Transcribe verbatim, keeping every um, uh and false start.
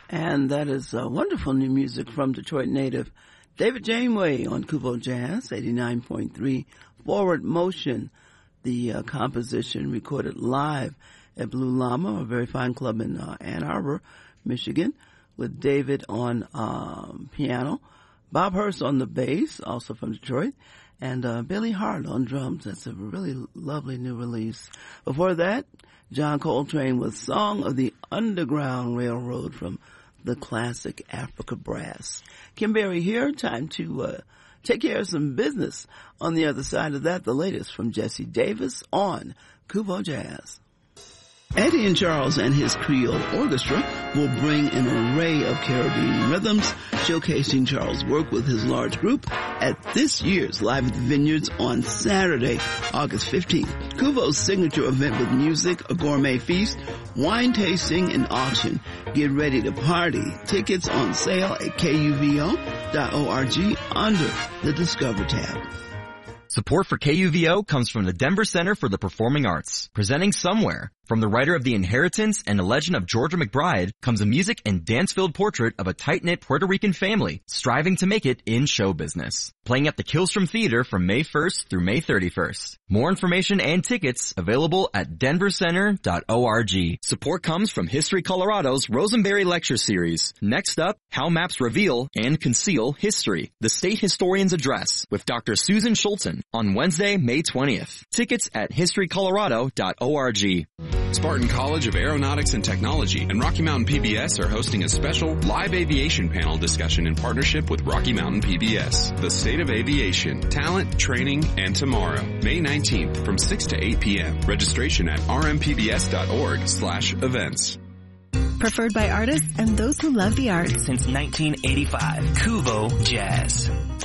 And that is uh, wonderful new music from Detroit native David Janeway on Kuvo Jazz, eighty-nine point three Forward Motion. The uh, composition recorded live at Blue Llama, a very fine club in uh, Ann Arbor, Michigan, with David on um, piano, Bob Hurst on the bass, also from Detroit, and uh, Billy Hart on drums. That's a really lovely new release. Before that, John Coltrane with Song of the Underground Railroad from the classic Africa Brass. Kim Berry here. Time to uh, take care of some business. On the other side of that, the latest from Jesse Davis on Kuvo Jazz. Eddie and Charles and his Creole Orchestra will bring an array of Caribbean rhythms, showcasing Charles' work with his large group at this year's Live at the Vineyards on Saturday, August fifteenth. Kuvo's signature event with music, a gourmet feast, wine tasting, and auction. Get ready to party. Tickets on sale at K U V O dot org under the Discover tab. Support for K U V O comes from the Denver Center for the Performing Arts, presenting Somewhere. From the writer of The Inheritance and The Legend of Georgia McBride comes a music and dance-filled portrait of a tight-knit Puerto Rican family striving to make it in show business. Playing at the Killstrom Theater from May first through May thirty-first. More information and tickets available at denver center dot org. Support comes from History Colorado's Rosenberry Lecture Series. Next up, How Maps Reveal and Conceal History. The State Historian's Address with Doctor Susan Schulten on Wednesday, May twentieth. Tickets at history colorado dot org. Spartan College of Aeronautics and Technology and Rocky Mountain P B S are hosting a special live aviation panel discussion in partnership with Rocky Mountain P B S. The State of Aviation, Talent, Training, and Tomorrow. May nineteenth from six to eight p.m. Registration at r m p b s dot org slash events. Preferred by artists and those who love the arts. Since nineteen eighty-five, Kuvo Jazz.